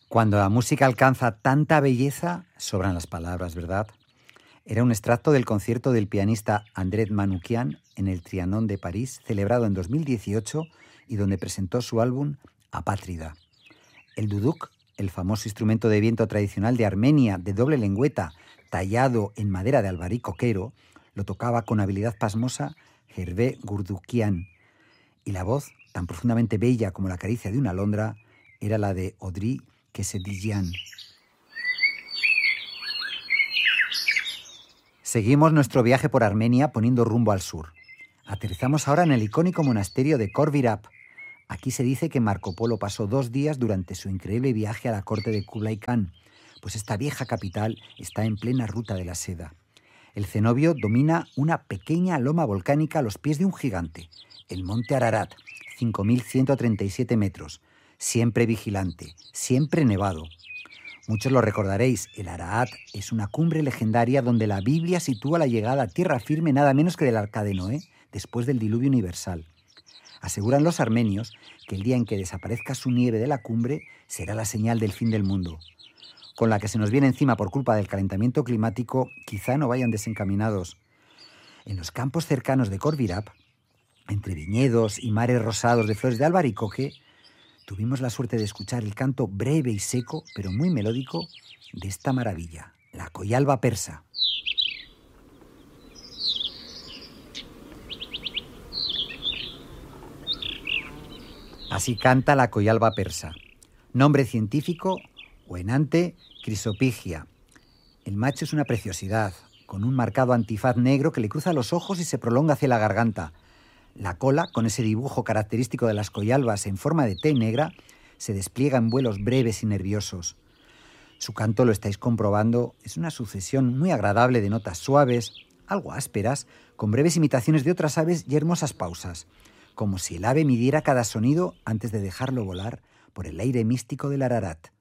Cuando la música alcanza tanta belleza, sobran las palabras, ¿verdad? Era un extracto del concierto del pianista André Manoukian en el Trianon de París, celebrado en 2018 y donde presentó su álbum Apátrida. El duduk, el famoso instrumento de viento tradicional de Armenia de doble lengüeta, tallado en madera de albaricoquero, lo tocaba con habilidad pasmosa Hervé Gurdukian, y la voz, tan profundamente bella como la caricia de una alondra, era la de Audrey Kesedijian. Seguimos nuestro viaje por Armenia poniendo rumbo al sur. Aterrizamos ahora en el icónico monasterio de Khor Virap. Aquí se dice que Marco Polo pasó 2 días durante su increíble viaje a la corte de Kublai Khan, pues esta vieja capital está en plena ruta de la seda. El cenobio domina una pequeña loma volcánica a los pies de un gigante, el monte Ararat, 5.137 metros, siempre vigilante, siempre nevado. Muchos lo recordaréis, el Ararat es una cumbre legendaria donde la Biblia sitúa la llegada a tierra firme nada menos que del Arca de Noé, después del diluvio universal. Aseguran los armenios que el día en que desaparezca su nieve de la cumbre será la señal del fin del mundo. Con la que se nos viene encima por culpa del calentamiento climático, quizá no vayan desencaminados. En los campos cercanos de Khor Virap, entre viñedos y mares rosados de flores de albaricoque, tuvimos la suerte de escuchar el canto breve y seco, pero muy melódico, de esta maravilla, la coyalba persa. Así canta la coyalba persa. Nombre científico, Oenanthe chrysopigia. El macho es una preciosidad, con un marcado antifaz negro que le cruza los ojos y se prolonga hacia la garganta. La cola, con ese dibujo característico de las coyalbas en forma de T negra, se despliega en vuelos breves y nerviosos. Su canto, lo estáis comprobando, es una sucesión muy agradable de notas suaves, algo ásperas, con breves imitaciones de otras aves y hermosas pausas, como si el ave midiera cada sonido antes de dejarlo volar por el aire místico del Ararat.